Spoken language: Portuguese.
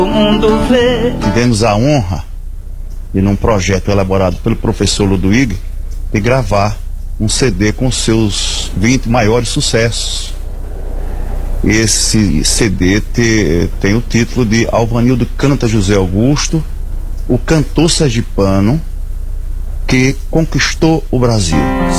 Tivemos a honra de, num projeto elaborado pelo professor Ludwig, de gravar um CD com seus 20 maiores sucessos. Esse CD tem o título de Alvanildo Canta José Augusto, o cantor sergipano que conquistou o Brasil.